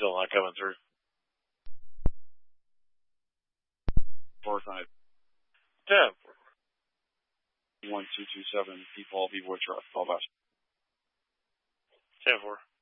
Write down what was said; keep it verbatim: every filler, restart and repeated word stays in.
still not coming through. Four five. ten four. One two two seven. P Paul, B Boy Truck. All best. ten four.